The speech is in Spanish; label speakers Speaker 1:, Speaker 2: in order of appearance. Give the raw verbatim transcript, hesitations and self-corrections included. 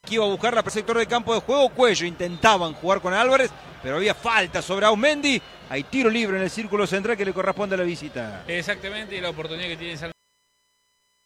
Speaker 1: Que iba a buscar la sector de campo de juego. Cuello intentaban jugar con Álvarez, pero había falta sobre Aumendi. Hay tiro libre en el círculo central que le corresponde a la visita.
Speaker 2: Exactamente, y la oportunidad que tiene San